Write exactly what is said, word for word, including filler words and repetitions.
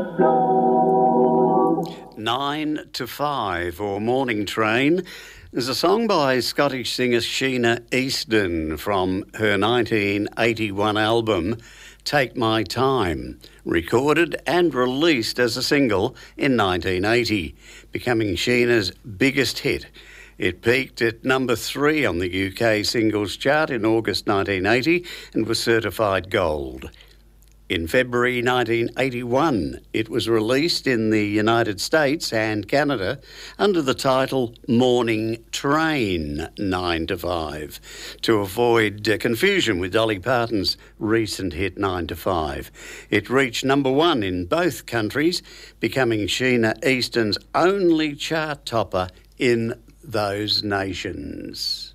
Nine to Five, or Morning Train, is a song by Scottish singer Sheena Easton from her nineteen eighty-one album Take My Time, recorded and released as a single in nineteen eighty, becoming Sheena's biggest hit. It peaked at number three on the U K singles chart in August nineteen eighty and was certified gold. In February nineteen eighty-one, it was released in the United States and Canada under the title Morning Train nine to five, to avoid uh, confusion with Dolly Parton's recent hit nine to five. It reached number one in both countries, becoming Sheena Easton's only chart topper in those nations.